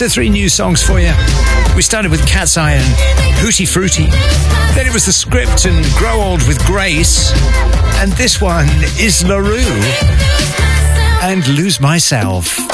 So 3 new songs for you. We started with Cat's Eye and Hootie Fruity. Then it was The Script and Grow Old with Grace. And this one is LaRue and Lose Myself.